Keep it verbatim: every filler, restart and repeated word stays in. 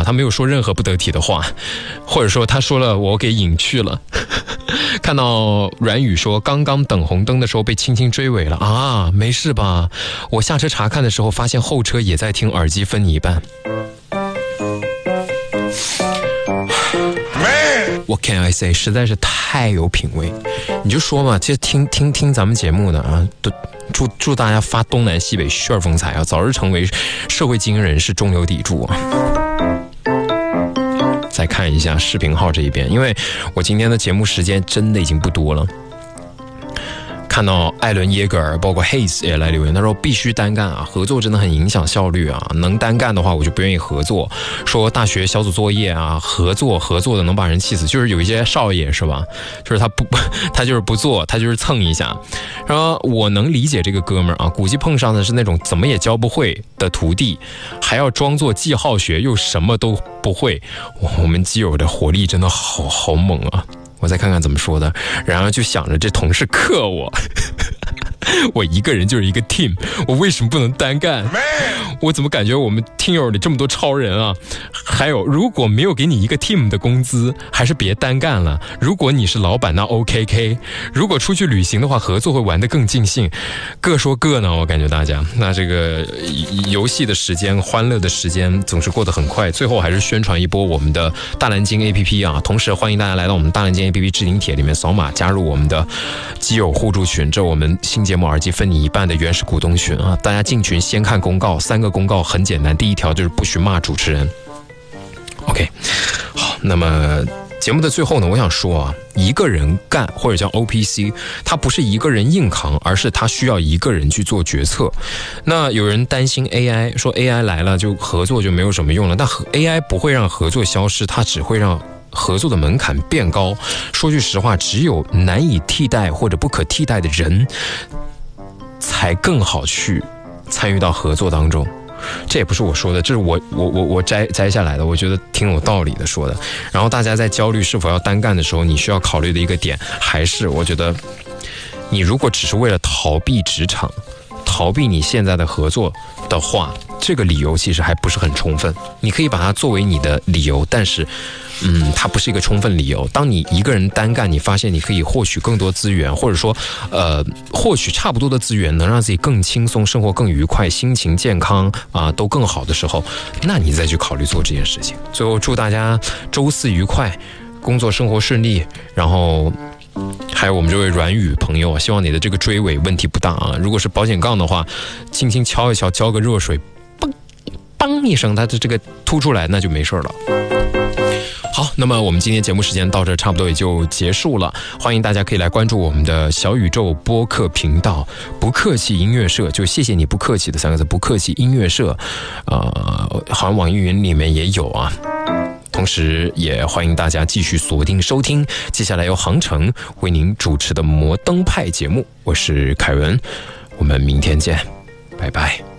他没有说任何不得体的话，或者说他说了我给隐去了。看到阮宇说刚刚等红灯的时候被轻轻追尾了啊，没事吧？我下车查看的时候发现后车也在听，耳机分你一半。What can I say？ 实在是太有品味。你就说嘛，其实听听听咱们节目的啊，都祝祝大家发东南西北旋儿风采啊，早日成为社会精英人士、中流砥柱啊。再看一下视频号这一边，因为我今天的节目时间真的已经不多了。看到艾伦耶格尔包括 Hayes 也来留言，他说必须单干啊，合作真的很影响效率啊，能单干的话我就不愿意合作。说大学小组作业啊，合作合作的能把人气死，就是有一些少爷是吧，就是他不他就是不做，他就是蹭一下。然后我能理解这个哥们儿啊，估计碰上的是那种怎么也教不会的徒弟，还要装作既好学又什么都不会。我们基友的活力真的好好猛啊！我再看看怎么说的，然后就想着这同事克我，我一个人就是一个 team， 我为什么不能单干？我怎么感觉我们听友里这么多超人啊？还有，如果没有给你一个 team 的工资，还是别单干了。如果你是老板，那 O K K。如果出去旅行的话，合作会玩得更尽兴。各说各呢，我感觉大家那这个游戏的时间、欢乐的时间总是过得很快。最后还是宣传一波我们的大蓝鲸 A P P 啊，同时欢迎大家来到我们大蓝鲸 A P P 置顶帖里面扫码加入我们的基友互助群，这我们新节目耳机分你一半的原始股东群啊！大家进群先看公告，三个公告很简单，第一条就是不许骂主持人。OK， 好，那么节目的最后呢，我想说啊，一个人干或者叫 O P C， 它不是一个人硬扛，而是他需要一个人去做决策。那有人担心 A I， 说 A I 来了就合作就没有什么用了，但 A I 不会让合作消失，它只会让合作的门槛变高。说句实话，只有难以替代或者不可替代的人，才更好去参与到合作当中。这也不是我说的，这是我我我我摘摘下来的，我觉得挺有道理的说的。然后大家在焦虑是否要单干的时候，你需要考虑的一个点，还是我觉得，你如果只是为了逃避职场，逃避你现在的合作的话，这个理由其实还不是很充分。你可以把它作为你的理由，但是嗯，它不是一个充分理由。当你一个人单干，你发现你可以获取更多资源，或者说呃，获取差不多的资源，能让自己更轻松，生活更愉快，心情健康啊、呃，都更好的时候，那你再去考虑做这件事情。最后祝大家周四愉快，工作生活顺利，然后还有我们这位阮宇朋友啊，希望你的这个追尾问题不大啊。如果是保险杠的话，轻轻敲一敲，浇个热水，嘣嘣一声，它的这个凸出来，那就没事了。好，那么我们今天节目时间到这差不多也就结束了，欢迎大家可以来关注我们的小宇宙播客频道，不客气音乐社，就谢谢你不客气的三个字，不客气音乐社，呃，好像网易云里面也有啊。同时也欢迎大家继续锁定收听接下来由航程为您主持的摩登派节目，我是凯文，我们明天见，拜拜。